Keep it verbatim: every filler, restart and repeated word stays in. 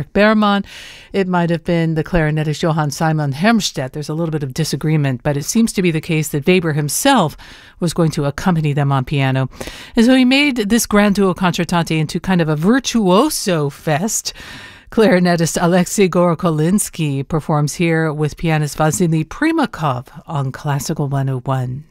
Ludwig Beermann. It might have been the clarinetist Johann Simon Hermstedt. There's a little bit of disagreement, but it seems to be the case that Weber himself was going to accompany them on piano. And so he made this Grand Duo Concertante into kind of a virtuoso fest. Clarinetist Alexei Gorokolinsky performs here with pianist Vasily Primakov on Classical one oh one.